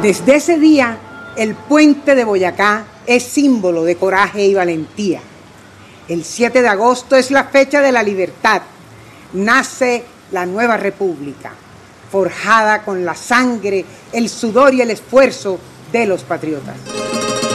Desde ese día, el puente de Boyacá es símbolo de coraje y valentía. El 7 de agosto es la fecha de la libertad. Nace la nueva república, forjada con la sangre, el sudor y el esfuerzo de los patriotas.